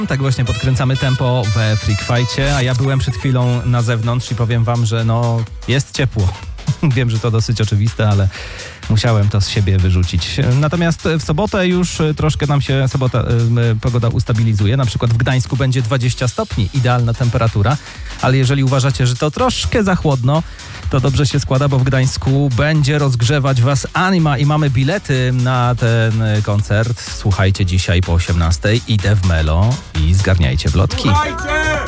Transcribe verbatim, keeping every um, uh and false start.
Tak właśnie podkręcamy tempo we Freak Fightcie, a ja byłem przed chwilą na zewnątrz i powiem wam, że no jest ciepło. Wiem, że to dosyć oczywiste, ale musiałem to z siebie wyrzucić. Natomiast w sobotę już troszkę nam się sobota, y, pogoda ustabilizuje. Na przykład w Gdańsku będzie dwadzieścia stopni, idealna temperatura. Ale jeżeli uważacie, że to troszkę za chłodno, to dobrze się składa, bo w Gdańsku będzie rozgrzewać was Anima i mamy bilety na ten koncert. Słuchajcie dzisiaj po osiemnastej. Idę w Melo i zgarniajcie wlotki. Słuchajcie!